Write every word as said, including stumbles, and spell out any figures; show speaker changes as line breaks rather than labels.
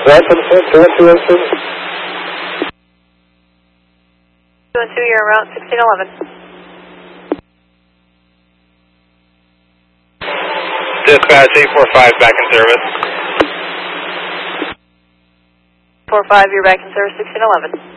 Welcome to two two one two.
two one two, you're around sixteen eleven.
Dispatch eight four five back in service.
four five, you're back in service sixteen eleven.